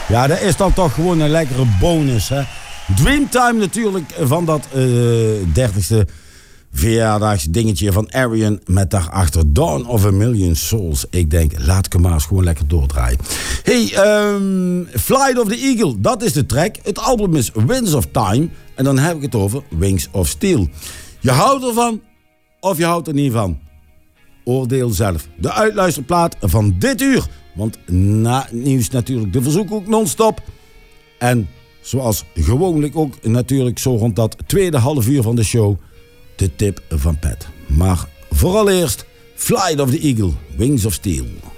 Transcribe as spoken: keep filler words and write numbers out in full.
Ja, dat is dan toch gewoon een lekkere bonus, hè. Dreamtime natuurlijk van dat uh, dertigste verjaardagsdingetje van Arian met daarachter Dawn of a Million Souls. Ik denk, laat ik hem maar eens gewoon lekker doordraaien. Hey, um, Flight of the Eagle, dat is de track. Het album is Winds of Time en dan heb ik het over Wings of Steel. Je houdt ervan of je houdt er niet van. Oordeel zelf. De uitluisterplaat van dit uur. Want na het nieuws natuurlijk de verzoek ook non-stop. En zoals gewoonlijk ook natuurlijk zo rond dat tweede half uur van de show de tip van Pat. Maar vooral eerst Flight of the Eagle, Wings of Steel.